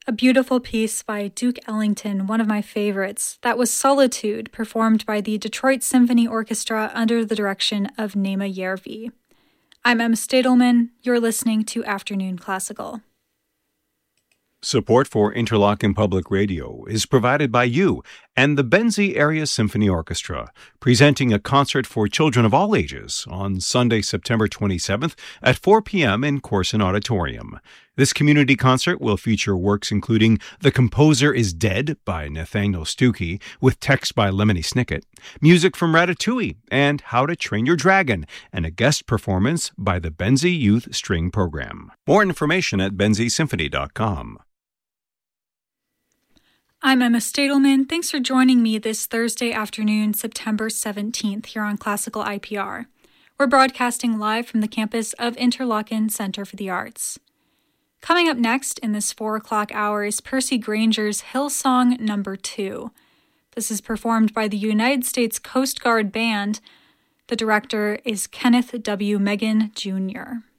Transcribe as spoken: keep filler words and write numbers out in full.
A beautiful piece by Duke Ellington, one of my favorites. That was Solitude, performed by the Detroit Symphony Orchestra under the direction of Nema Järvi. I'm Emma Stadelman. You're listening to Afternoon Classical. Support for Interlochen Public Radio is provided by you and the Benzie Area Symphony Orchestra, presenting a concert for children of all ages on Sunday, September twenty-seventh at four p.m. in Corson Auditorium. This community concert will feature works including The Composer is Dead by Nathaniel Stuckey, with text by Lemony Snicket, music from Ratatouille, and How to Train Your Dragon, and a guest performance by the Benzie Youth String Program. More information at benzie symphony dot com. I'm Emma Stadelman. Thanks for joining me this Thursday afternoon, September seventeenth, here on Classical I P R. We're broadcasting live from the campus of Interlochen Center for the Arts. Coming up next in this four o'clock hour is Percy Granger's Hillsong Number Two. This is performed by the United States Coast Guard Band. The director is Kenneth W. Megan, Junior